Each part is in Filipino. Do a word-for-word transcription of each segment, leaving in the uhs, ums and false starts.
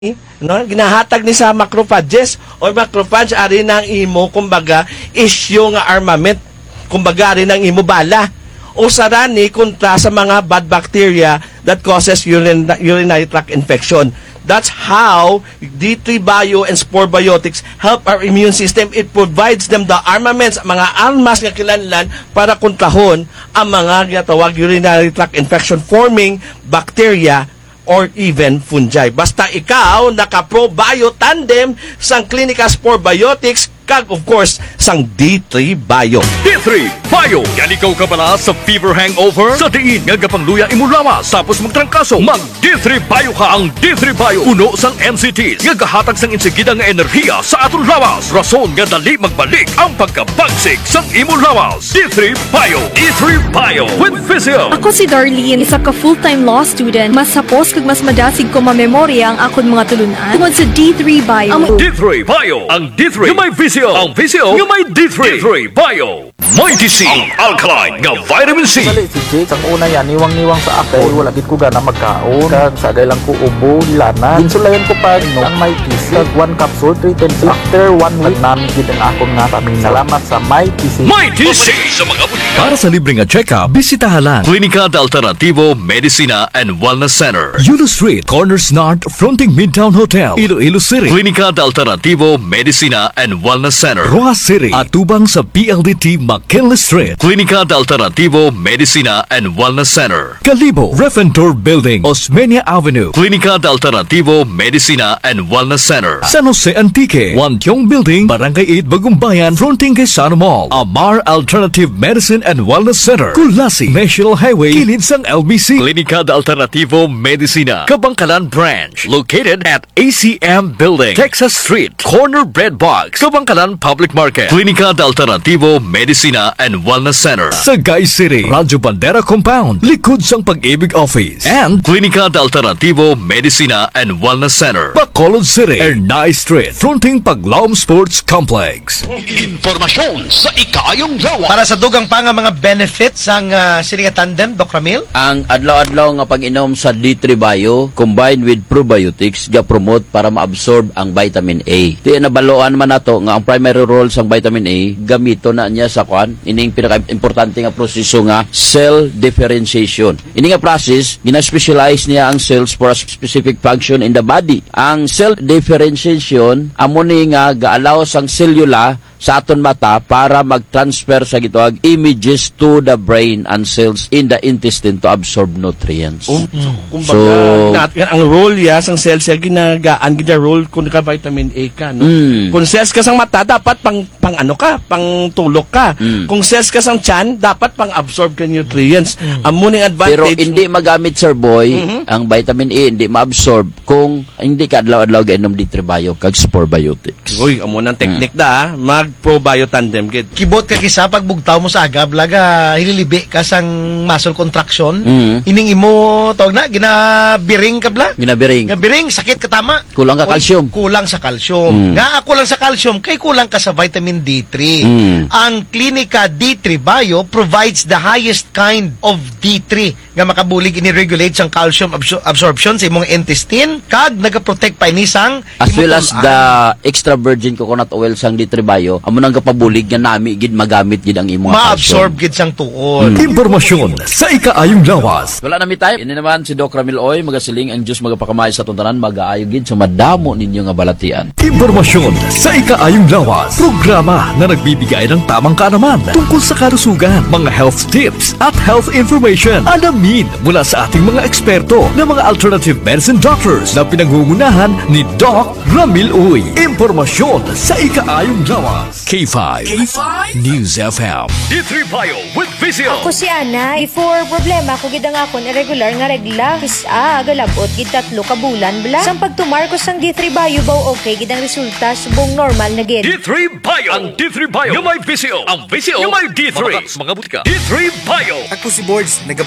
no, ginahatag ni sa macrophages o macrophage ari nang imo kumbaga issue nga armament kumbaga ari nang imo bala o sarani kontra sa mga bad bacteria that causes urin urinary tract infection. That's how D three Bio and Spore Biotics help our immune system. It provides them the armaments, mga armas nga kinahanglan para kontrahon ang mga ginatawag urinary tract infection forming bacteria or even fungi. Basta ikaw naka-ProBio Tandem sang Clinica Spore Biotics kag of course sang D three Bio. D three Bio. Yan ikaw ka pala sa fever hangover? Sa diin nga gapangluya imo lawas tapos magtrangkaso. Mag D three Bio ka. Ang D three Bio puno sang N C Ts nga gahatag sang insigida nga enerhiya sa aton lawas. Rason nga dali magbalik ang pagkabagsik sang imo lawas. D three Bio. D three Bio with Physio. Ako si Darlene, isa ka full-time law student. Mas sapos kag mas madasig ko mamemorya ang akon mga tulunan tungod sa D three Bio. Ang D three Bio. Ang D three nga may Physio. Ang Physio nga may D three. D three Bio. Mighty C. Ang alkaline nga vitamin C. Dali si Jake, ang una yan, niwang-niwang sa akin. Wala gid ko gana magkaon. Kag sagay lang ko ubo, lana. Insulayan ko pa, no, ang Mighty C. Kag one capsule, three times. After one week, namin gid ang akong nga pamina. Salamat sa Mighty C. Mighty C. Sa mga butika. Para sa libreng check-up, bisitahan lang Klinika de Alternativo Medicina and Wellness Center. Yulo Street, Corners North, fronting Midtown Hotel, Iloilo City. Klinika de Alternativo Medicina and Wellness Center. Roa City, atubang sa P L D T McKinley Street. Klinika de Alternativo Medicina and Wellness Center. Kalibo, Refentor Building, Osmeña Avenue. Klinika de Alternativo Medicina and Wellness Center. San Jose Antique, Wantiong Building, Barangay eight, Bagumbayan, fronting kay Sana Mall. Amar Alternative Medicine and Wellness Center. Kulasi, National Highway, kilid sang L B C. Klinika de Alternativo Medicina, Kabangkalan Branch, located at A C M Building, Texas Street, Corner Bread Box, Kabangkalan Public Market. Klinika de Alternativo Medicina and Wellness Center. Sagay City, Radyo Bandera Compound, likod sang Pag-ibig Office. And Klinika de Alternativo Medicina and Wellness Center. Bacolod City, Ernay Street, fronting Paglaom Sports Complex. Informasyon sa ikayong lawa. Para sa dugang pa nga mga benefits ang uh, Silinga Tandem, Doc Ramil? Ang adlaw-adlaw nga pag-inom sa D three Bio combined with probiotics ga promote para ma-absorb ang vitamin A. Di nabaloan man nato nga ang primary role sang vitamin A gamito na niya sa kwan ining pinaka-importante nga proseso nga cell differentiation. Ini nga process gina-specialize niya ang cells for a specific function in the body. Ang cell differentiation amo ni nga ga-allow sang selula sa aton mata para mag-transfer sa gitawag images to the brain and cells in the intestine to absorb nutrients. Oh, so, kumbaga, So, nat- ang role ya sang cell cell ginagaan gina role kung ka vitamin A ka, no? Mm. Kung cells ka sang mata dapat pang pang ano ka, pang tulok ka. Mm. Kung cells ka sang tiyan dapat pang absorb ka nutrients. Ang muning advantage. pero hindi magamit, Sir Boy, Mhm. ang vitamin A hindi ma-absorb kung hindi ka adlaw-adlaw gainom D three Bio kag Spore Biotics. Uy, amo nang technique da, ha? Mag ProBio Tandem gid. Kibot ka kisa pag bugtaw mo sa agab laga hililibi ka sang muscle contraction. Mhm. Ining imo tawag na ginabiring ka bla. Ginabiring. Gabiring sakit ka tama. Kulang ka Uy, calcium. Kulang sa calcium. Mm. Nga kulang sa calcium kay kulang ka sa vitamin D three. Mm. Ang Klinika D three Bio provides the highest kind of D three nga makabulig ini-regulate sang calcium absor- absorption sa imong intestine kag nagaprotect pa ini sang As well as imong the extra virgin coconut oil sang D three Bio, amo nang kapabulig nga nami gid magamit gid ang imong ma-absorb calcium. gid sang tuod. Impormasyon sa ikaayong lawas. Wala na mi time. Ini naman si Doc Ramil Oy, magasiling ang Diyos magapakamay sa tuntanan, mag-aayo gid sa madamo ninyo nga balatian. Impormasyon sa ikaayong lawas. Programa na nagbibigay ng tamang kaalaman tungkol sa kalusugan, mga health tips at health information. Alamin mula sa ating mga eksperto na mga alternative medicine doctors na pinangungunahan ni Doc Ramil Uy. Impormasyon sa ikaayong lawas. K five, K five News F M. D three Bio with Physio. Ako si Ana, before problema ko gid ang akon irregular nga regla. Kisa galabot gid tatlo ka bulan bla. Sang pagtumar ko sang D three Bio baw okay gid ang resulta subong normal na gid. D three Bio. Ang D three Bio. Yung may Physio. Ang Physio. Yung may D three. Mga butika. D three Bio. Ako si Boards, nagabantay sa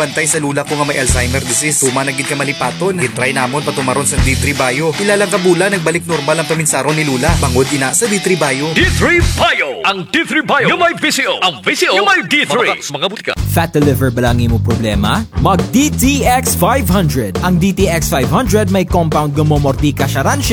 lula ko nga may Alzheimer disease. Tuma nagid ka malipaton. Gitry namon patumaron sa D three Bio. Ilalang kabula nagbalik normal ang paminsaron ni lula. Bangod ina sa D three Bio. D three Bio. Ang D three Bio yung may V C O. Ang V C O yung may D three. Mga butika. Fat liver ba lang imo problema? Mag D T X five hundred. Ang D T X five hundred may compound gumomortika siya